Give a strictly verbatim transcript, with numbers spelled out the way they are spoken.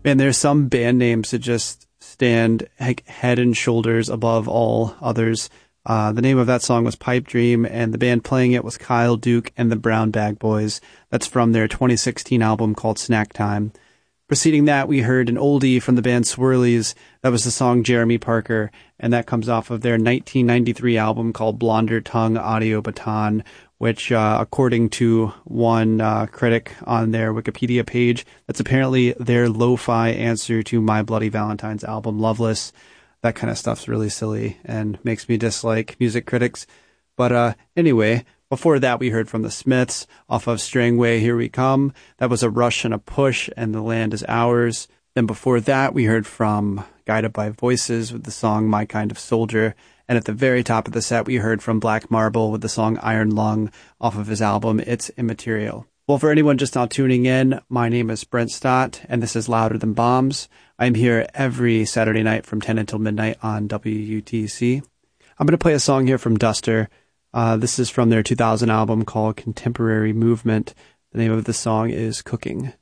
And there's some band names that just stand like head and shoulders above all others. Uh, the name of that song was Pipe Dream, and the band playing it was Kyle Duke and the Brown Bag Boys. That's from their twenty sixteen album called Snack Time. Preceding that, we heard an oldie from the band Swirlies. That was the song Jeremy Parker, and that comes off of their nineteen ninety-three album called Blonder Tongue Audio Baton, which, uh, according to one uh, critic on their Wikipedia page, that's apparently their lo-fi answer to My Bloody Valentine's album Loveless. That kind of stuff's really silly and makes me dislike music critics. But uh, anyway, before that we heard from the Smiths off of Strangway, Here We Come. That was a Rush and a Push, and The Land Is Ours. Then before that we heard from Guided by Voices with the song My Kind of Soldier. And at the very top of the set we heard from Black Marble with the song Iron Lung off of his album It's Immaterial. Well, for anyone just now tuning in, my name is Brent Stott, and this is Louder Than Bombs. I'm here every Saturday night from ten until midnight on W U T C. I'm going to play a song here from Duster. Uh, this is from their two thousand album called Contemporary Movement. The name of the song is Cooking.